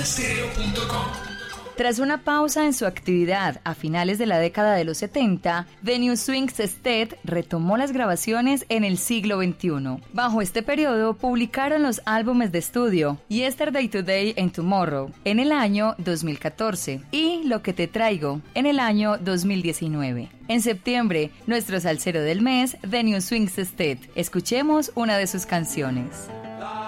latina.stereo.com. Tras una pausa en su actividad a finales de la década de los 70, The New Swing Sextet retomó las grabaciones en el siglo XXI. Bajo este periodo publicaron los álbumes de estudio Yesterday, Today and Tomorrow en el año 2014 y Lo que te traigo en el año 2019. En septiembre, nuestro salsero del mes, The New Swing Sextet. Escuchemos una de sus canciones.